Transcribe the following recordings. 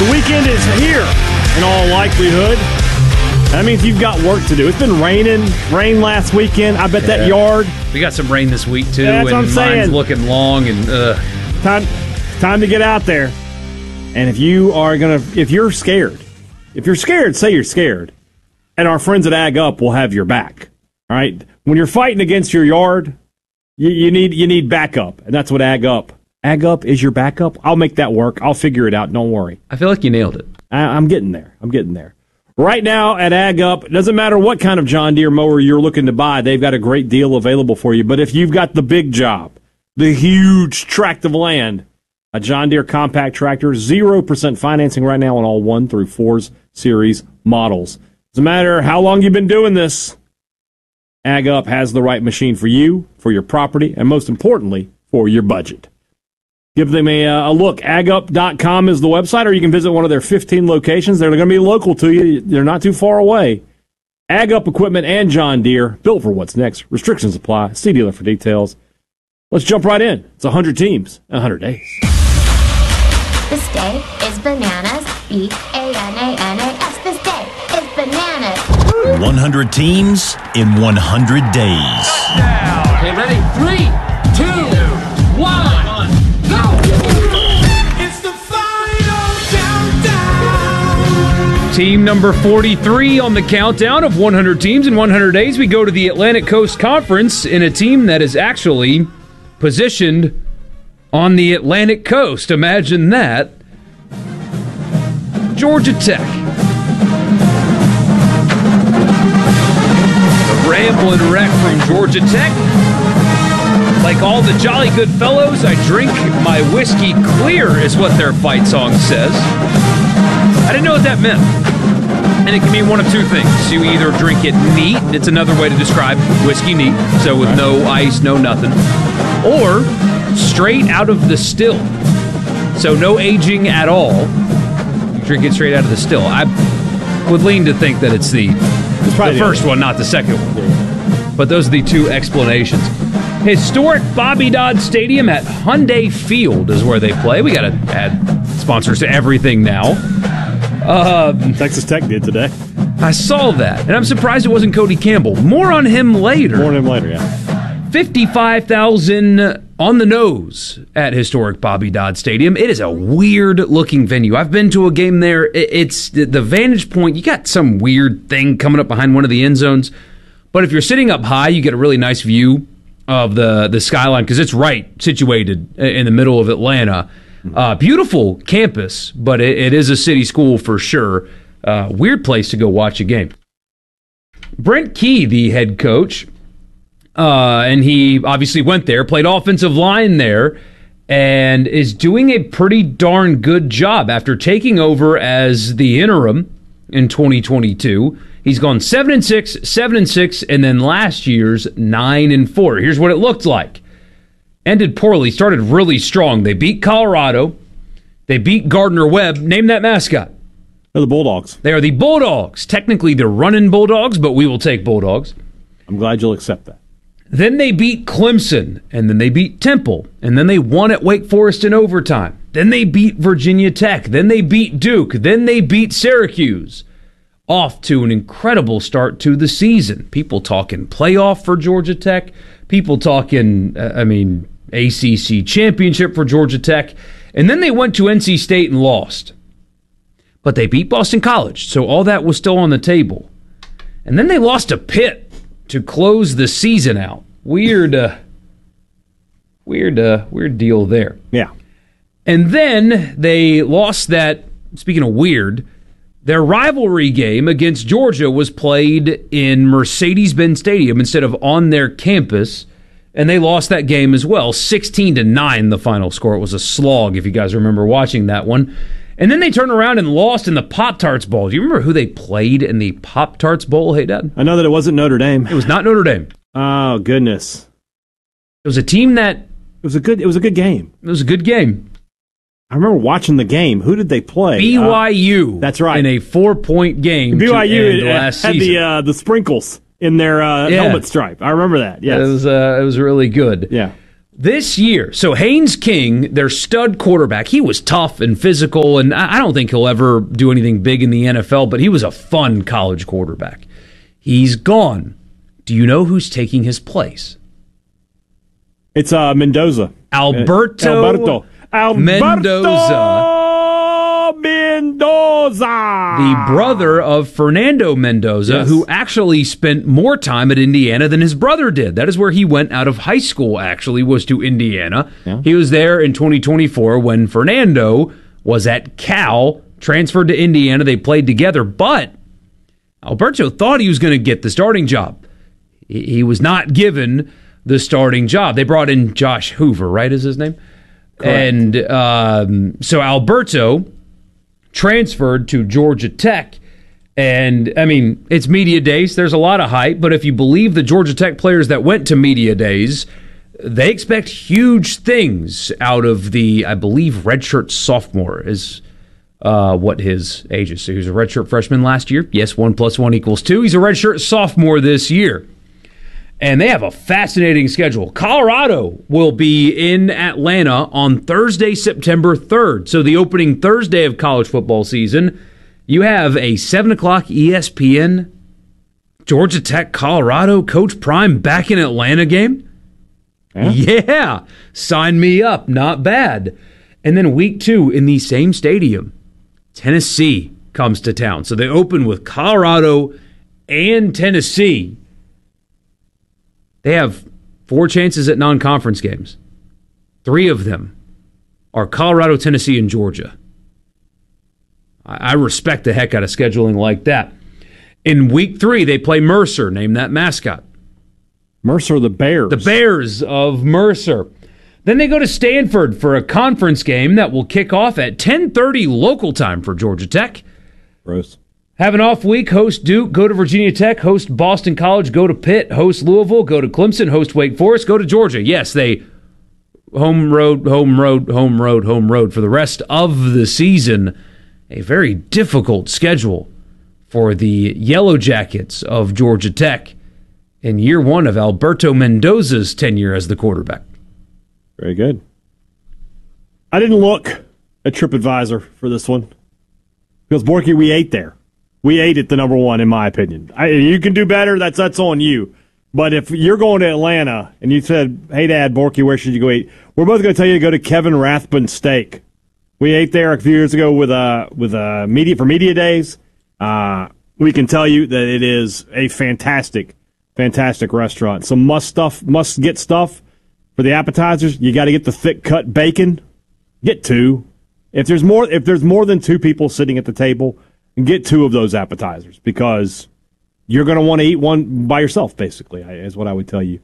The weekend is here, in all likelihood. That means you've got work to do. It's been rain last weekend. I bet that yard. We got some rain this week, too. That's what I'm saying. Mine's looking long. And Time to get out there. And if you're scared, say you're scared. And our friends at Ag Up will have your back. All right? When you're fighting against your yard, you need backup. And that's what Ag Up. Ag Up is your backup. I'll make that work. I'll figure it out. Don't worry. I feel like you nailed it. I'm getting there. Right now at Ag Up, it doesn't matter what kind of John Deere mower you're looking to buy. They've got a great deal available for you. But if you've got the big job, the huge tract of land, a John Deere compact tractor, 0% financing right now on all 1 through 4 series models. Doesn't matter how long you've been doing this, Ag Up has the right machine for you, for your property, and most importantly, for your budget. Give them a look. AgUp.com is the website, or you can visit one of their 15 locations. They're going to be local to you. They're not too far away. Ag Up Equipment and John Deere, built for what's next. Restrictions apply. See dealer for details. Let's jump right in. It's 100 teams in 100 days. This day is bananas. B-A-N-A-N-A-S. This day is bananas. 100 teams in 100 days. Touchdown. Okay, ready? 3, 2, 1. Team number 43 on the countdown of 100 teams in 100 days. We go to the Atlantic Coast Conference in a team that is actually positioned on the Atlantic Coast. Imagine that. Georgia Tech. The Ramblin' Wreck from Georgia Tech. Like all the jolly good fellows, I drink my whiskey clear, is what their fight song says. I didn't know what that meant. And it can mean one of two things. You either drink it neat, it's another way to describe whiskey neat, so with no ice, no nothing, or straight out of the still. So no aging at all. You drink it straight out of the still. I would lean to think that it's the first one, not the second one. But those are the two explanations. Historic Bobby Dodd Stadium at Hyundai Field is where they play. We got to add sponsors to everything now. Texas Tech did today. I saw that, and I'm surprised it wasn't Cody Campbell. More on him later. Yeah. 55,000 on the nose at historic Bobby Dodd Stadium. It is a weird-looking venue. I've been to a game there. It's the vantage point. You got some weird thing coming up behind one of the end zones, but if you're sitting up high, you get a really nice view of the skyline because it's right situated in the middle of Atlanta. Beautiful campus, but it is a city school for sure. Weird place to go watch a game. Brent Key, the head coach, and he obviously went there, played offensive line there, and is doing a pretty darn good job after taking over as the interim in 2022. He's gone 7-6, 7-6, and then last year's 9-4. Here's what it looked like. Ended poorly, started really strong. They beat Colorado. They beat Gardner-Webb. Name that mascot. They're the Bulldogs. They are the Bulldogs. Technically, they're running Bulldogs, but we will take Bulldogs. I'm glad you'll accept that. Then they beat Clemson, and then they beat Temple, and then they won at Wake Forest in overtime. Then they beat Virginia Tech. Then they beat Duke. Then they beat Syracuse. Off to an incredible start to the season. People talking playoff for Georgia Tech. People talking, ACC championship for Georgia Tech. And then they went to NC State and lost. But they beat Boston College, so all that was still on the table. And then they lost to Pitt to close the season out. Weird deal there. Yeah. And then they lost that, speaking of weird, their rivalry game against Georgia was played in Mercedes-Benz Stadium instead of on their campus, and they lost that game as well. 16-9 the final score. It was a slog, if you guys remember watching that one. And then they turned around and lost in the Pop-Tarts Bowl. Do you remember who they played in the Pop-Tarts Bowl? Hey, Dad? I know that it wasn't Notre Dame. It was not Notre Dame. Oh, goodness. It was a team that... It was a good game. It was a good game. I remember watching the game. Who did they play? BYU. That's right. In a 4-point game. BYU last had season. the sprinkles in their helmet stripe. I remember that. Yes. It was really good. Yeah. This year, so Haynes King, their stud quarterback, he was tough and physical, and I don't think he'll ever do anything big in the NFL, but he was a fun college quarterback. He's gone. Do you know who's taking his place? It's Mendoza. Alberto Mendoza. The brother of Fernando Mendoza, yes, who actually spent more time at Indiana than his brother did. That is where he went out of high school, actually, was to Indiana. Yeah. He was there in 2024 when Fernando was at Cal, transferred to Indiana. They played together, but Alberto thought he was going to get the starting job. He was not given the starting job. They brought in Josh Hoover, right, is his name? Correct. And so Alberto transferred to Georgia Tech. And, I mean, it's media days. There's a lot of hype. But if you believe the Georgia Tech players that went to media days, they expect huge things out of the, I believe, redshirt sophomore is what his age is. So he was a redshirt freshman last year. Yes, 1 + 1 = 2. He's a redshirt sophomore this year. And they have a fascinating schedule. Colorado will be in Atlanta on Thursday, September 3rd. So the opening Thursday of college football season, you have a 7 o'clock ESPN, Georgia Tech, Colorado, Coach Prime back in Atlanta game. Yeah. Sign me up. Not bad. And then week 2 in the same stadium, Tennessee comes to town. So they open with Colorado and Tennessee. They have 4 chances at non-conference games. 3 of them are Colorado, Tennessee, and Georgia. I respect the heck out of scheduling like that. In week 3, they play Mercer. Name that mascot. Mercer, the Bears. The Bears of Mercer. Then they go to Stanford for a conference game that will kick off at 10:30 local time for Georgia Tech. Gross. Have an off week, host Duke, go to Virginia Tech, host Boston College, go to Pitt, host Louisville, go to Clemson, host Wake Forest, go to Georgia. Yes, they home road for the rest of the season. A very difficult schedule for the Yellow Jackets of Georgia Tech in year 1 of Alberto Mendoza's tenure as the quarterback. Very good. I didn't look at TripAdvisor for this one because, Borky, we ate there. We ate at the number 1, in my opinion. You can do better. That's on you. But if you're going to Atlanta and you said, "Hey, Dad, Borky, where should you go eat?" We're both going to tell you to go to Kevin Rathbun Steak. We ate there a few years ago with media days. We can tell you that it is a fantastic restaurant. Some must get stuff for the appetizers. You got to get the thick cut bacon. Get 2. If there's more than 2 people sitting at the table, get 2 of those appetizers because you're going to want to eat one by yourself, basically, is what I would tell you.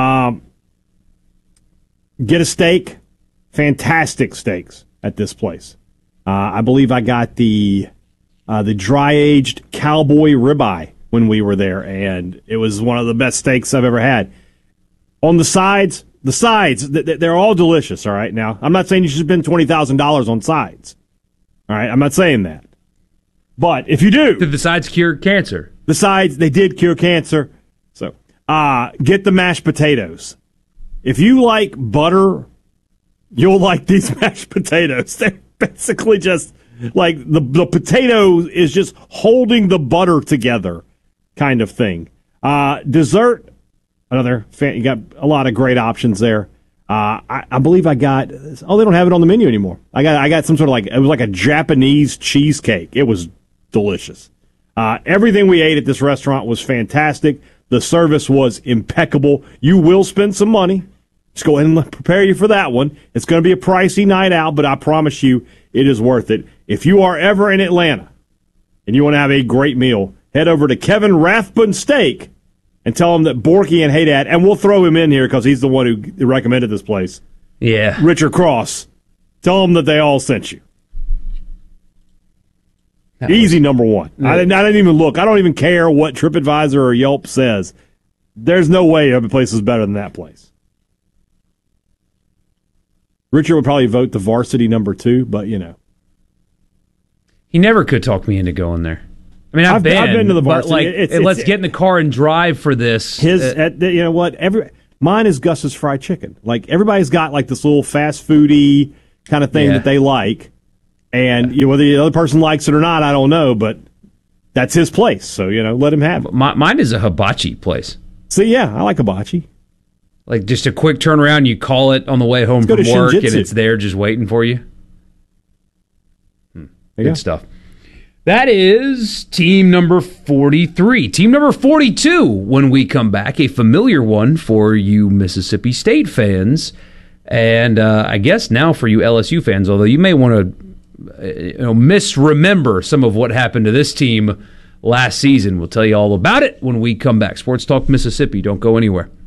Get a steak. Fantastic steaks at this place. I believe I got the dry-aged cowboy ribeye when we were there, and it was one of the best steaks I've ever had. On the sides, they're all delicious, all right? Now, I'm not saying you should spend $20,000 on sides, all right? I'm not saying that. But if you do... Did the sides cure cancer? The sides, they did cure cancer. So, get the mashed potatoes. If you like butter, you'll like these mashed potatoes. They're basically just like the potato is just holding the butter together kind of thing. Dessert, you got a lot of great options there. I believe I got... Oh, they don't have it on the menu anymore. I got some sort of it was like a Japanese cheesecake. It was delicious. Everything we ate at this restaurant was fantastic. The service was impeccable. You will spend some money. Just go ahead and prepare you for that one. It's going to be a pricey night out, but I promise you it is worth it. If you are ever in Atlanta and you want to have a great meal, head over to Kevin Rathbun Steak and tell him that Borky and Hey Dad, and we'll throw him in here because he's the one who recommended this place. Yeah. Richard Cross. Tell him that they all sent you. Easy number 1. I didn't even look. I don't even care what TripAdvisor or Yelp says. There's no way every place is better than that place. Richard would probably vote the Varsity number 2, but you know. He never could talk me into going there. I mean, I've been to the Varsity. But let's get in the car and drive for this. You know what? Mine is Gus's Fried Chicken. Like, everybody's got like this little fast foody kind of thing that they like. And whether the other person likes it or not, I don't know, but that's his place. So, let him have it. Mine is a hibachi place. See, yeah, I like hibachi. Like just a quick turnaround. You call it on the way home from work, and it's there just waiting for you. Good stuff. That is team number 43. Team number 42, when we come back, a familiar one for you Mississippi State fans, and I guess now for you LSU fans, although you may want to misremember some of what happened to this team last season. We'll tell you all about it when we come back. Sports Talk Mississippi. Don't go anywhere.